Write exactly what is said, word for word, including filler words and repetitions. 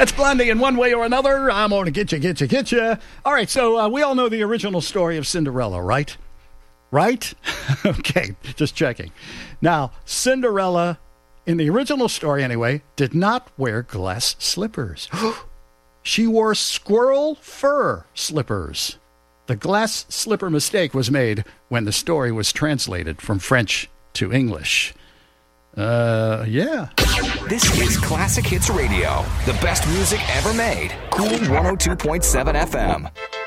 That's Blondie in one way or another. I'm going to get you, get you, get you. All right, so uh, we all know the original story of Cinderella, right? Right? Okay, just checking. Now, Cinderella, in the original story anyway, did not wear glass slippers. She wore squirrel fur slippers. The glass slipper mistake was made when the story was translated from French to English. Uh, yeah. This is Classic Hits Radio, the best music ever made. Cool one oh two point seven F M.